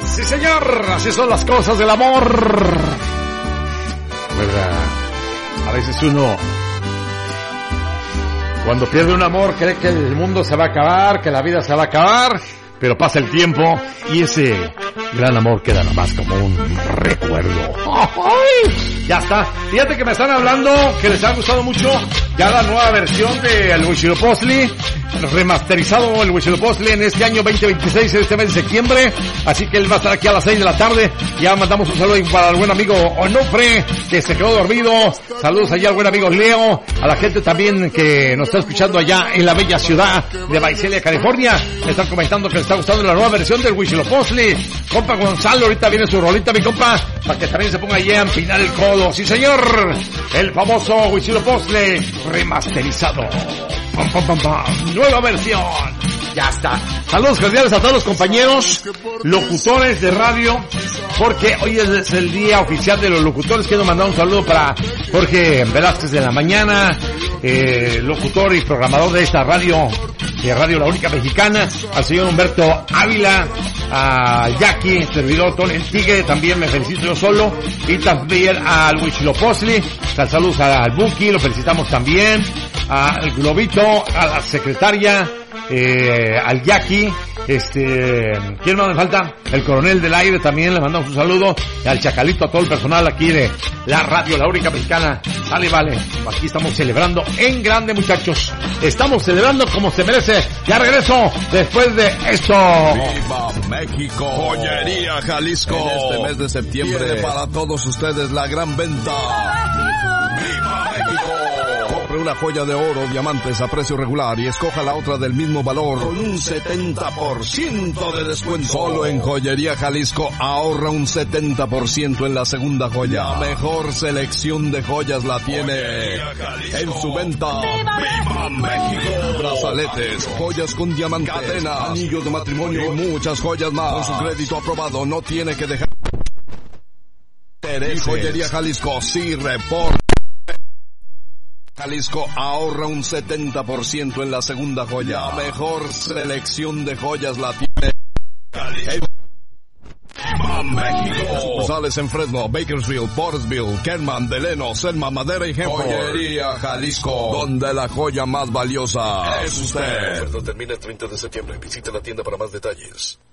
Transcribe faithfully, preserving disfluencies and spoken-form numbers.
Sí, señor, así son las cosas del amor. ¿Verdad? A veces uno, cuando pierde un amor, cree que el mundo se va a acabar, que la vida se va a acabar, pero pasa el tiempo y ese gran amor queda nada más como un recuerdo. ¡Ay! Ya está. Fíjate que me están hablando que les ha gustado mucho ya la nueva versión de el Huitzilopochtli, remasterizado el Huitzilopochtli en este año veinte veintiséis, en este mes de septiembre. Así que él va a estar aquí a las seis de la tarde. Ya mandamos un saludo para el buen amigo Onofre, que se quedó dormido. Saludos allá al buen amigo Leo, a la gente también que nos está escuchando allá en la bella ciudad de Visalia, California. Me están comentando que les está gustando la nueva versión del Huitzilopochtli. Compa Gonzalo, ahorita viene su rolita, mi compa, para que también se ponga allá a empinar el codo. Sí, señor, el famoso Huitzilopochtli remasterizado. Pam, pam, pam, pam. Nueva versión. Ya está. Saludos cordiales a todos los compañeros locutores de radio, porque hoy es el día oficial de los locutores. Quiero mandar un saludo para Jorge Velázquez de la Mañana, eh, locutor y programador de esta radio, de Radio La Única Mexicana, al señor Humberto Ávila, a Jackie, servidor Tony el Tigre, también me felicito yo solo, y también al Huitzilopochtli. Saludos al Buki, lo felicitamos también, al Globito, a la secretaria, eh, al Jackie, este, ¿quién más me falta? El Coronel del Aire también, le mandamos un saludo, al Chacalito, a todo el personal aquí de la Radio La Única Mexicana. Sale, vale, aquí estamos celebrando en grande, muchachos, estamos celebrando como se merece. Ya regreso después de esto. ¡Viva México! Joyería Jalisco, en este mes de septiembre tiene para todos ustedes la gran venta. ¡Viva México! Compre una joya de oro, diamantes a precio regular y escoja la otra del mismo valor con un setenta por ciento de descuento. Solo en Joyería Jalisco ahorra un setenta por ciento en la segunda joya. La mejor selección de joyas la tiene en su venta. ¡Viva México! Brazaletes, joyas con diamantes, cadenas, anillos de matrimonio y muchas joyas más. Con su crédito aprobado no tiene que dejar. Y Joyería Jalisco sí reporta. Jalisco ahorra un setenta por ciento en la segunda joya. La mejor selección de joyas la tiene Jalisco. ¡Viva México! Sucursales en Fresno, Bakersfield, Portersville, Kerman, Deleno, Selma, Madera y Hempel. Joyería Jalisco, donde la joya más valiosa es usted. La oferta termina el treinta de septiembre. Visite la tienda para más detalles.